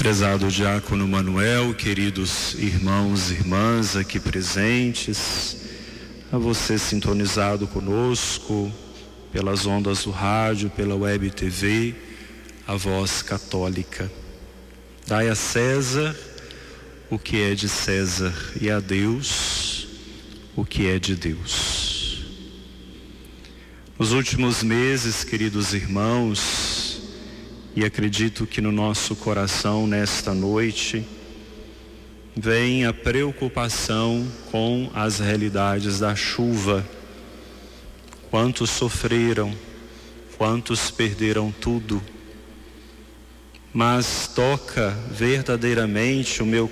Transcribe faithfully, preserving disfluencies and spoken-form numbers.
Prezado Diácono Manuel, queridos irmãos e irmãs aqui presentes, a você sintonizado conosco pelas ondas do rádio, pela web T V, a voz católica. Dai a César o que é de César e a Deus o que é de Deus. Nos últimos meses, queridos irmãos, e acredito que no nosso coração nesta noite vem a preocupação com as realidades da chuva. Quantos sofreram, quantos perderam tudo, mas toca verdadeiramente o meu